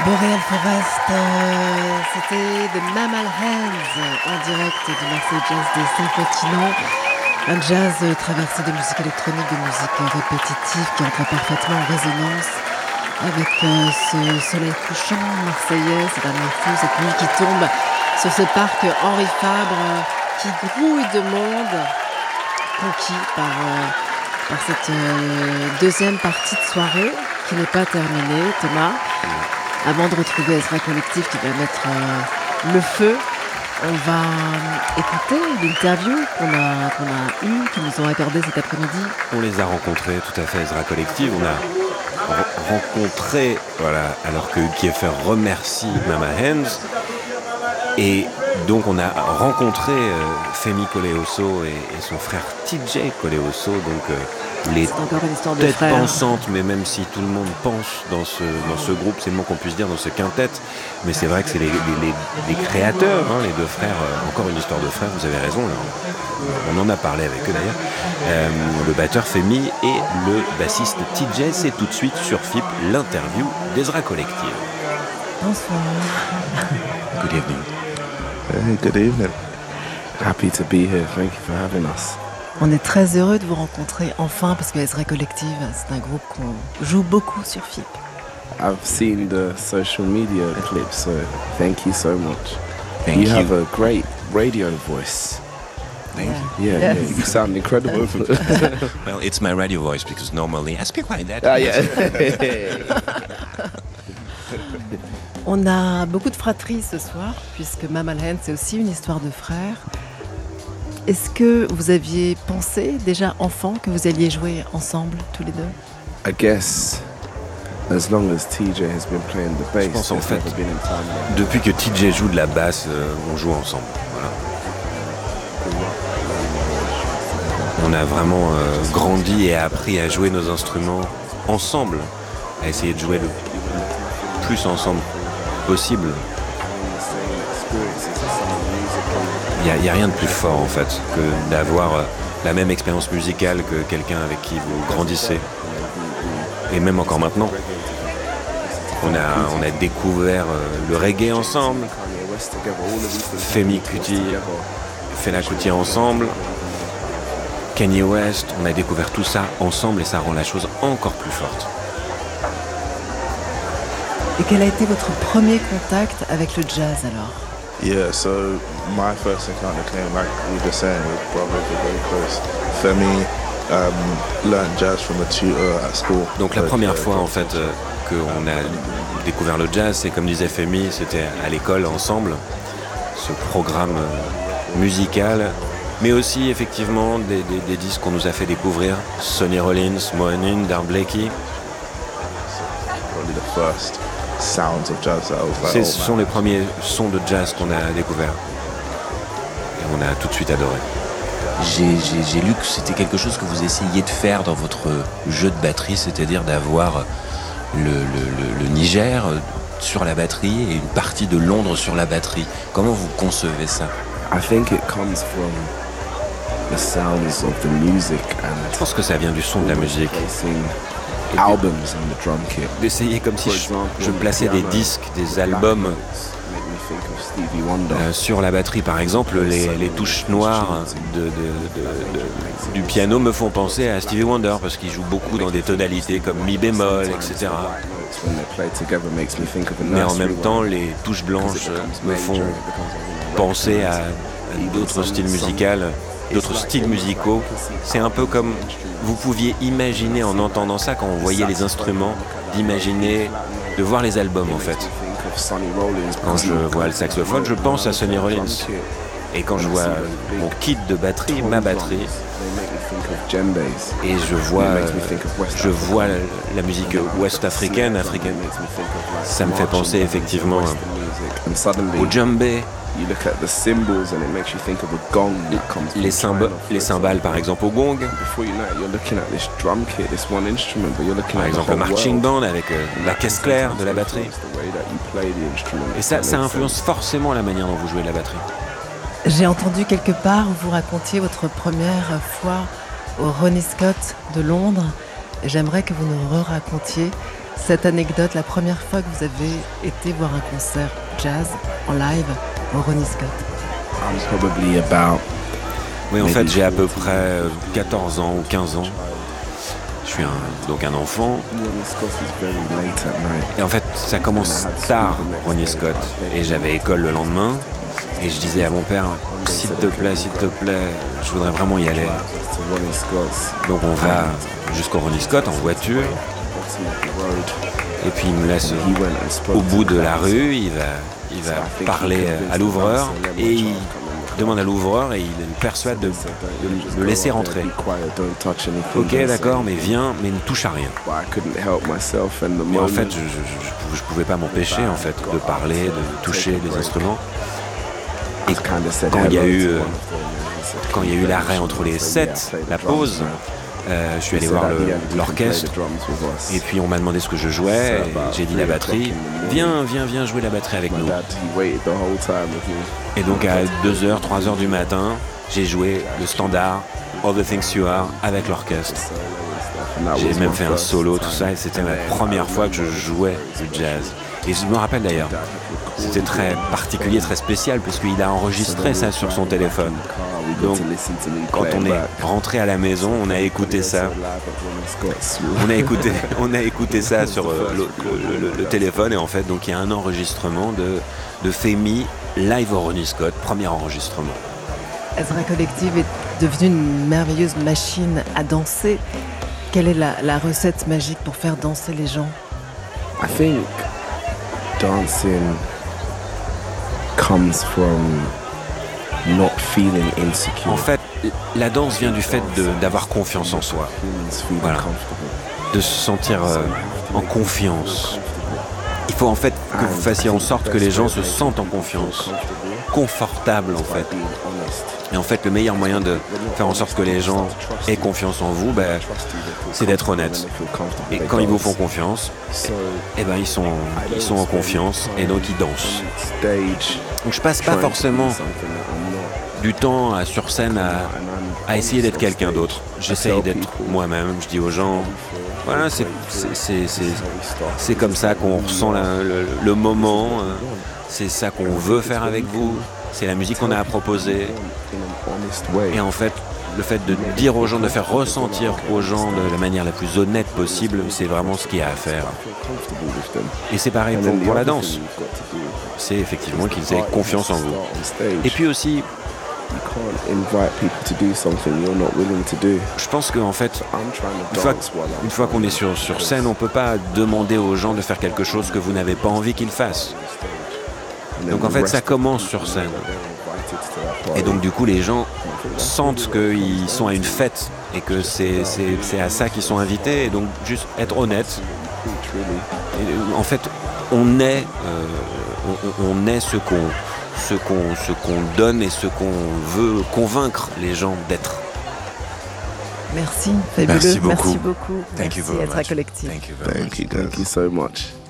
Boreal Forest, c'était The Mammal Hands en direct du Marseille Jazz des 5 continents. Un jazz traversé de musique électronique, de musique répétitive qui entre parfaitement en résonance avec ce soleil couchant marseillais, cette dernière cette nuit qui tombe sur ce parc Henri Fabre qui grouille de monde, conquis par cette deuxième partie de soirée qui n'est pas terminée. Thomas, avant de retrouver Ezra Collective qui va mettre le feu, on va écouter l'interview qu'on a eue, qu'ils nous ont accordé cet après-midi. On les a rencontrés, tout à fait, Ezra Collective. On a rencontré, voilà, alors que Kiefer remercie Mama Hands. Et donc on a rencontré Femi Koleoso et son frère TJ Koleoso, donc les têtes pensantes, mais même si tout le monde pense dans ce groupe, c'est le mot qu'on puisse dire, dans ce quintet, mais c'est vrai que c'est les créateurs, hein, les deux frères, encore une histoire de frères, vous avez raison, on en a parlé avec eux d'ailleurs, le batteur Femi et le bassiste TJ. C'est tout de suite sur FIP l'interview d'Ezra Collective. Bonsoir. Good evening. Hey, good evening. Happy to be here. Thank you for having us. On est très heureux de vous rencontrer enfin parce que Ezra Collective, c'est un groupe qu'on joue beaucoup sur FIP. I've seen the social media clips, so thank you so much. Thank you. Have a great radio voice. Thank you. Yeah, Yes. you sound incredible. Well, it's my radio voice because normally I speak like that. Yeah. On a beaucoup de fratrie ce soir, puisque Mammal Hands, c'est aussi une histoire de frères. Est-ce que vous aviez pensé, déjà enfant, que vous alliez jouer ensemble, tous les deux? I guess as long as TJ has been playing the bass, Je pense en there's fait, never been a time like depuis que TJ joue de la basse, on joue ensemble. Voilà. On a vraiment grandi et appris à jouer nos instruments ensemble, à essayer de jouer le plus ensemble possible. Il n'y a rien de plus fort en fait que d'avoir la même expérience musicale que quelqu'un avec qui vous grandissez. Et même encore maintenant, on a découvert le reggae ensemble, Femi Kuti, Fela Kuti ensemble, Kanye West, on a découvert tout ça ensemble et ça rend la chose encore plus forte. Et quel a été votre premier contact avec le jazz alors? Yeah, so my first encounter came, like we were saying, with brothers, we're very close. Femi learned jazz from a tutor at school. Donc la première fois en fait qu'on a découvert le jazz, c'est comme disait Femi, c'était à l'école ensemble, ce programme musical, mais aussi effectivement des disques qu'on nous a fait découvrir, Sonny Rollins, Mohanin, Dar Blakey. Probably the first sounds of jazz that I was like, Ce sont les premiers sons de jazz qu'on a découverts. Et on a tout de suite adoré. J'ai lu que c'était quelque chose que vous essayiez de faire dans votre jeu de batterie, c'est-à-dire d'avoir le Niger sur la batterie et une partie de Londres sur la batterie. Comment vous concevez ça? I think it comes from the sounds of the music Je pense que ça vient du son de la musique. placing albums on the drum kit. D'essayer comme si je plaçais des disques, des albums Make me think of Stevie Wonder. sur la batterie. Par exemple, les touches noires du piano me font penser à Stevie Wonder parce qu'il joue beaucoup dans des tonalités comme mi bémol, etc. When they play together makes me think of a Mais en nursery même temps, rhyme. les touches blanches Because it becomes me major, font it becomes a penser à recognized. d'autres styles musicaux, d'autres styles musicaux. C'est un peu comme vous pouviez imaginer en entendant ça quand on voyait les instruments, d'imaginer, de voir les albums en fait. Think of Sonny Rollins Quand because je you've vois got le saxophone, je pense à Sonny Rollins. drum kit. Et quand je vois mon kit de batterie, ma batterie, They make me think of djembes. et je vois la musique ouest-africaine, africaine, ça me fait penser effectivement And suddenly au djembé, you look at the cymbals and it makes you think of a gong that comes from les China, cymbales par exemple au gong, Before you know it, you're looking at this drum kit, this one instrument, but you're looking par at exemple the le whole marching world. band avec la caisse claire de la batterie. It's the way that you play the instrument. Et ça That makes influence sense. forcément la manière dont vous jouez la batterie. J'ai entendu quelque part où vous racontiez votre première fois au Ronnie Scott de Londres. J'aimerais que vous nous racontiez cette anecdote, la première fois que vous avez été voir un concert jazz en live au Ronnie Scott? I'm probably about. Oui, en fait, j'ai à peu près 14 ans ou 15 ans. Je suis donc un enfant. Et en fait, ça commence tard, Ronnie Scott. Et j'avais école le lendemain. Et je disais à mon père, s'il te plaît, je voudrais vraiment y aller. Donc on va jusqu'au Ronnie Scott en voiture. Et puis il me laisse au bout de la rue, il va parler à l'ouvreur. Et il demande à l'ouvreur et il me persuade de le laisser rentrer. Ok, d'accord, mais viens, mais ne touche à rien. Mais en fait, je pouvais pas m'empêcher en fait de parler, de toucher les instruments. Et quand il y a eu l'arrêt entre les sets, la pause, je suis allé voir l'orchestre et puis on m'a demandé ce que je jouais et j'ai dit la batterie. Viens jouer la batterie avec nous. Et donc à 2h, 3h du matin, j'ai joué le standard All the Things You Are avec l'orchestre. J'ai même fait un solo, tout ça, et c'était ma première fois que je jouais du jazz. Et je me rappelle d'ailleurs, c'était très particulier, très spécial, puisqu'il a enregistré ça sur son téléphone. Donc, quand on est rentré à la maison, on a écouté ça. On a écouté ça sur le téléphone, et en fait, donc il y a un enregistrement de Femi live au Ronnie Scott, premier enregistrement. Ezra Collective est devenue une merveilleuse machine à danser. Quelle est la recette magique pour faire danser les gens? I think dancing comes from not feeling insecure. En fait, la danse vient du fait d'avoir confiance en soi. Voilà. De se sentir en confiance. Il faut en fait que vous fassiez en sorte que les gens se sentent en confiance, confortables en fait. Et en fait, le meilleur moyen de faire en sorte que les gens aient confiance en vous, c'est d'être honnête. Et quand ils vous font confiance, ils sont en confiance et donc ils dansent. Donc je passe pas forcément du temps sur scène à essayer d'être quelqu'un d'autre. J'essaye d'être moi-même. Je dis aux gens, voilà, c'est comme ça qu'on ressent le moment. C'est ça qu'on veut faire avec vous. C'est la musique qu'on a à proposer. Et en fait, le fait de dire aux gens, de faire ressentir aux gens de la manière la plus honnête possible, c'est vraiment ce qu'il y a à faire. Et c'est pareil pour la danse. C'est effectivement qu'ils aient confiance en vous. Et puis aussi, je pense qu'en fait, une fois qu'on est sur scène, on ne peut pas demander aux gens de faire quelque chose que vous n'avez pas envie qu'ils fassent. Donc en fait, ça commence sur scène. Et donc du coup, les gens sentent qu'ils sont à une fête et que c'est à ça qu'ils sont invités. Et donc juste être honnête. Et, en fait, on est ce qu'on donne et ce qu'on veut convaincre les gens d'être. Merci, fabuleux. Merci beaucoup. Merci beaucoup. Thank you very Merci, much. Ezra Collective. Thank you very much. Thank you so much.